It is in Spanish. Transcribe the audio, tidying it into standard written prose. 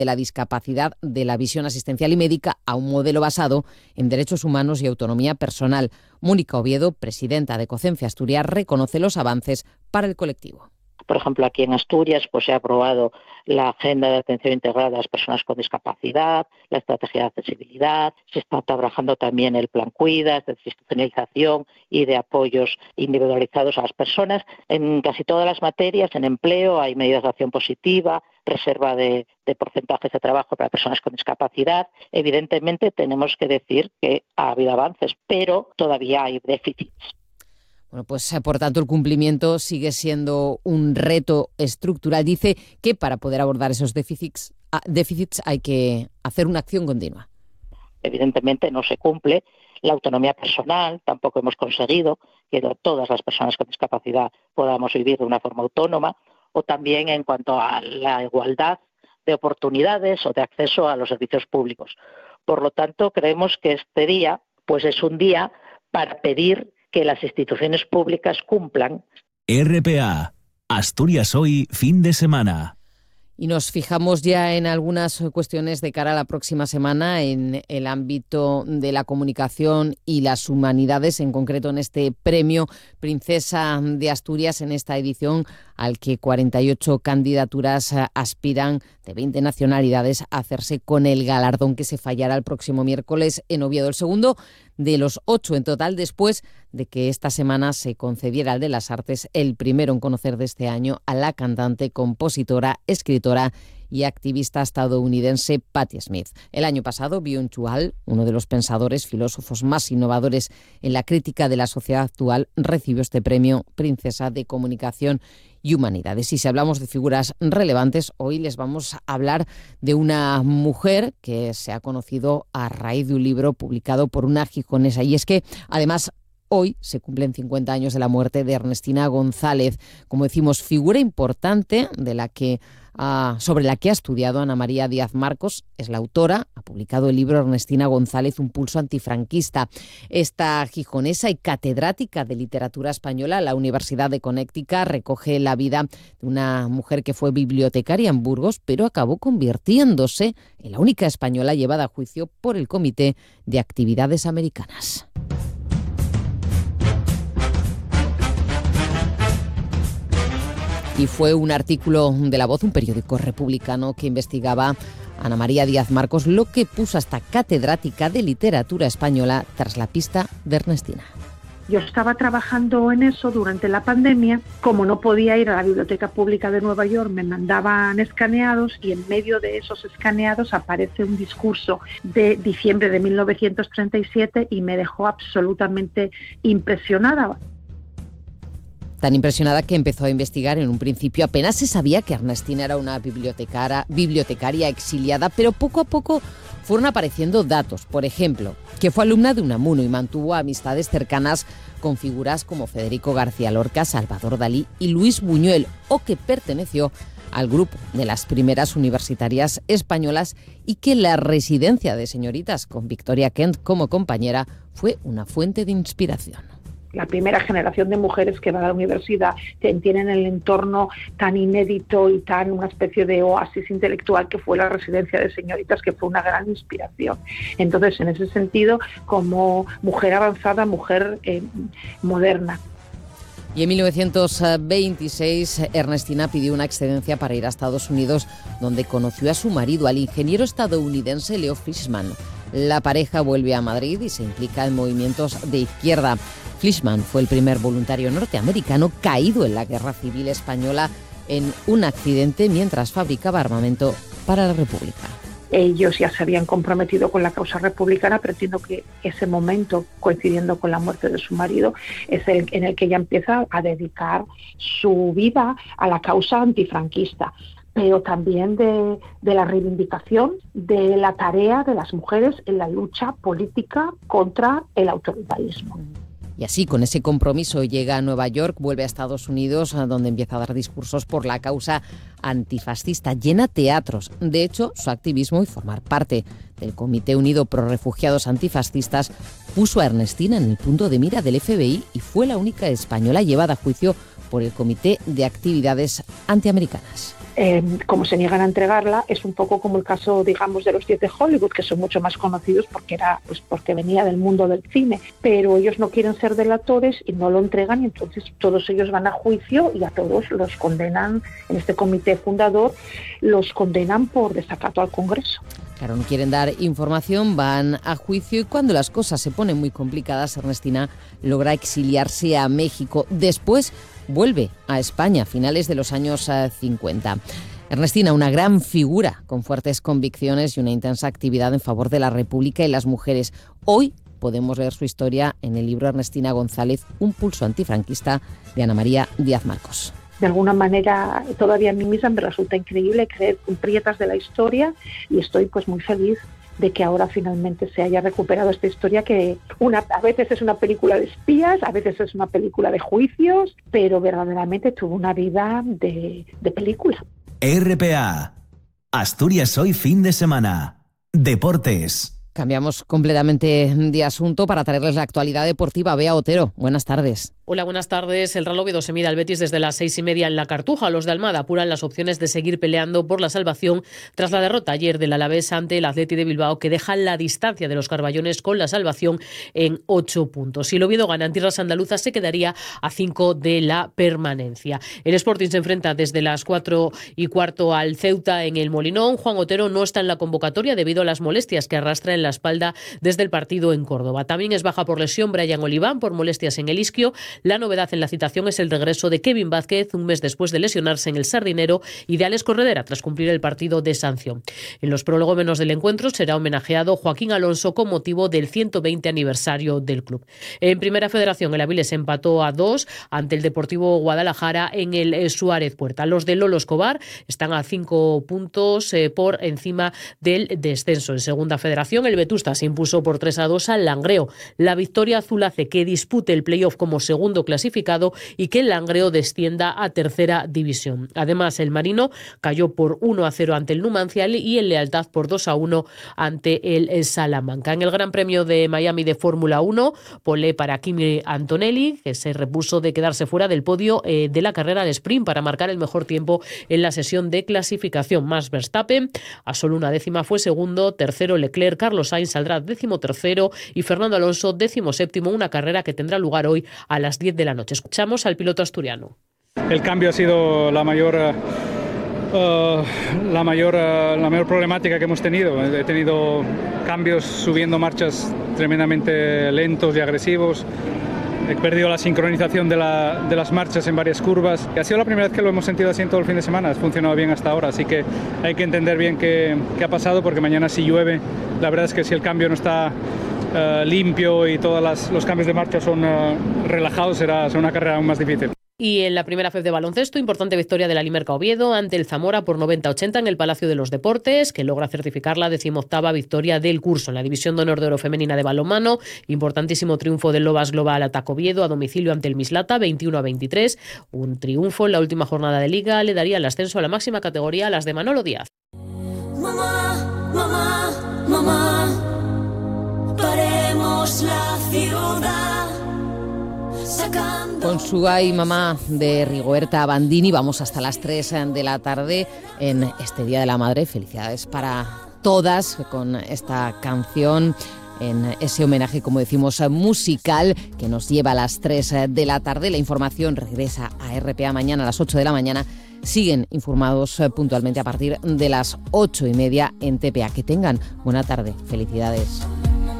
de la discapacidad de la visión asistencial y médica a un modelo basado en derechos humanos y autonomía personal. Mónica Oviedo, presidenta de COCENFE Asturias, reconoce los avances para el colectivo. Por ejemplo, aquí en Asturias se ha aprobado la Agenda de Atención Integral de las Personas con Discapacidad, la Estrategia de Accesibilidad, se está trabajando también el Plan Cuidas, de institucionalización y de apoyos individualizados a las personas. En casi todas las materias, en empleo, hay medidas de acción positiva, reserva de porcentajes de trabajo para personas con discapacidad. Evidentemente, tenemos que decir que ha habido avances, pero todavía hay déficits. Bueno, pues por tanto el cumplimiento sigue siendo un reto estructural. Dice que para poder abordar esos déficits hay que hacer una acción continua. Evidentemente no se cumple. La autonomía personal tampoco hemos conseguido que todas las personas con discapacidad podamos vivir de una forma autónoma, o también en cuanto a la igualdad de oportunidades o de acceso a los servicios públicos. Por lo tanto, creemos que este día es un día para pedir que las instituciones públicas cumplan. RPA, Asturias Hoy, fin de semana. Y nos fijamos ya en algunas cuestiones de cara a la próxima semana en el ámbito de la comunicación y las humanidades, en concreto en este premio Princesa de Asturias, en esta edición al que 48 candidaturas aspiran de 20 nacionalidades a hacerse con el galardón que se fallará el próximo miércoles en Oviedo. El segundo de los 8 en total, después de que esta semana se concediera el de las Artes, el primero en conocer de este año a la cantante, compositora, escritora y activista estadounidense Patti Smith. El año pasado, Byung-Chul Han, uno de los pensadores, filósofos más innovadores en la crítica de la sociedad actual, recibió este premio Princesa de Comunicación y Humanidades. Y si hablamos de figuras relevantes, hoy les vamos a hablar de una mujer que se ha conocido a raíz de un libro publicado por una gijonesa. Y es que, además, hoy se cumplen 50 años de la muerte de Ernestina González, como decimos, figura importante sobre la que ha estudiado Ana María Díaz Marcos. Es la autora, ha publicado el libro Ernestina González, un pulso antifranquista. Esta gijonesa y catedrática de literatura española en la Universidad de Connecticut recoge la vida de una mujer que fue bibliotecaria en Burgos, pero acabó convirtiéndose en la única española llevada a juicio por el Comité de Actividades Americanas. Y fue un artículo de La Voz, un periódico republicano que investigaba Ana María Díaz Marcos, lo que puso a esta catedrática de literatura española tras la pista de Ernestina. Yo estaba trabajando en eso durante la pandemia. Como no podía ir a la Biblioteca Pública de Nueva York, me mandaban escaneados, y en medio de esos escaneados aparece un discurso de diciembre de 1937 y me dejó absolutamente impresionada. Tan impresionada que empezó a investigar. En un principio apenas se sabía que Ernestina era una bibliotecaria exiliada, pero poco a poco fueron apareciendo datos. Por ejemplo, que fue alumna de Unamuno y mantuvo amistades cercanas con figuras como Federico García Lorca, Salvador Dalí y Luis Buñuel, o que perteneció al grupo de las primeras universitarias españolas, y que la residencia de señoritas con Victoria Kent como compañera fue una fuente de inspiración. La primera generación de mujeres que va a la universidad tienen el entorno tan inédito y tan una especie de oasis intelectual que fue la residencia de señoritas, que fue una gran inspiración. Entonces, en ese sentido, como mujer avanzada, mujer moderna. Y en 1926 Ernestina pidió una excedencia para ir a Estados Unidos, donde conoció a su marido, al ingeniero estadounidense Leo Fishman. La pareja vuelve a Madrid y se implica en movimientos de izquierda. Fishman fue el primer voluntario norteamericano caído en la Guerra Civil Española en un accidente mientras fabricaba armamento para la República. Ellos ya se habían comprometido con la causa republicana, pero entiendo que ese momento, coincidiendo con la muerte de su marido, es el en el que ella empieza a dedicar su vida a la causa antifranquista, pero también de la reivindicación de la tarea de las mujeres en la lucha política contra el autoritarismo. Y así, con ese compromiso, llega a Nueva York, vuelve a Estados Unidos, donde empieza a dar discursos por la causa antifascista, llena teatros. De hecho, su activismo y formar parte del Comité Unido Pro Refugiados Antifascistas puso a Ernestina en el punto de mira del FBI y fue la única española llevada a juicio por el Comité de Actividades Antiamericanas. Como se niegan a entregarla, es un poco como el caso, digamos, de los 10 de Hollywood, que son mucho más conocidos porque venía del mundo del cine, pero ellos no quieren ser delatores y no lo entregan, y entonces todos ellos van a juicio y a todos los condenan, en este comité fundador, los condenan por desacato al Congreso. Claro, no quieren dar información, van a juicio, y cuando las cosas se ponen muy complicadas, Ernestina logra exiliarse a México. Después vuelve a España a finales de los años 50. Ernestina, una gran figura con fuertes convicciones y una intensa actividad en favor de la República y las mujeres. Hoy podemos leer su historia en el libro Ernestina González, Un pulso antifranquista, de Ana María Díaz Marcos. De alguna manera, todavía a mí misma me resulta increíble creer en grietas de la historia, y estoy pues muy feliz de que ahora finalmente se haya recuperado esta historia, que a veces es una película de espías, a veces es una película de juicios, pero verdaderamente tuvo una vida de película. RPA, Asturias Hoy fin de semana. Deportes. Cambiamos completamente de asunto para traerles la actualidad deportiva. Bea Otero, buenas tardes. Hola, buenas tardes. El Real Oviedo se mide al Betis desde las 6:30 en la Cartuja. Los de Almada apuran las opciones de seguir peleando por la salvación tras la derrota ayer del Alavés ante el Athletic de Bilbao, que deja la distancia de los carballones con la salvación en 8 puntos. Si el Oviedo gana en tierras andaluzas, se quedaría a 5 de la permanencia. El Sporting se enfrenta desde las 4:15 al Ceuta en el Molinón. Juan Otero no está en la convocatoria debido a las molestias que arrastra en la espalda desde el partido en Córdoba. También es baja por lesión Brian Oliván por molestias en el isquio. La novedad en la citación es el regreso de Kevin Vázquez un mes después de lesionarse en el Sardinero y de Alex Corredera tras cumplir el partido de sanción. En los prolegómenos del encuentro será homenajeado Joaquín Alonso con motivo del 120 aniversario del club. En Primera Federación, el Avilés empató a 2 ante el Deportivo Guadalajara en el Suárez Puerta. Los de Lolo Escobar están a 5 puntos por encima del descenso. En Segunda Federación, el Vetusta se impuso por 3-2 al Langreo. La victoria azul hace que dispute el playoff como segundo clasificado y que el Langreo descienda a tercera división. Además, el Marino cayó por 1-0 ante el Numancia y el Lealtad por 2-1 ante el Salamanca. En el Gran Premio de Miami de Fórmula 1, pole para Kimi Antonelli, que se repuso de quedarse fuera del podio de la carrera de sprint para marcar el mejor tiempo en la sesión de clasificación. Max Verstappen a solo una décima fue segundo, tercero Leclerc, Carlos Sainz saldrá 13º y Fernando Alonso 17º, una carrera que tendrá lugar hoy a las 10 de la noche. Escuchamos al piloto asturiano. El cambio ha sido la mayor problemática que hemos tenido. He tenido cambios subiendo marchas tremendamente lentos y agresivos. He perdido la sincronización de las marchas en varias curvas. Ha sido la primera vez que lo hemos sentido así en todo el fin de semana. Ha funcionado bien hasta ahora, así que hay que entender bien qué ha pasado, porque mañana si llueve, la verdad es que si el cambio no está limpio y todos los cambios de marcha son relajados, será una carrera aún más difícil. Y en la Primera FED de baloncesto, importante victoria de la Limerca Oviedo ante el Zamora por 90-80 en el Palacio de los Deportes, que logra certificar la 18ª victoria del curso. En la División de Honor de Oro Femenina de balonmano, importantísimo triunfo del Lobas Global Atac Oviedo a domicilio ante el Mislata, 21-23. Un triunfo en la última jornada de Liga le daría el ascenso a la máxima categoría a las de Manolo Díaz. Mamá, mamá, mamá, paremos la ciudad. Con su Ay Mamá de Rigoberta Bandini vamos hasta las 3 de la tarde en este Día de la Madre. Felicidades para todas con esta canción, en ese homenaje, como decimos, musical que nos lleva a las 3 de la tarde. La información regresa a RPA mañana a las 8 de la mañana. Siguen informados puntualmente a partir de las 8:30 en TPA. Que tengan buena tarde. Felicidades.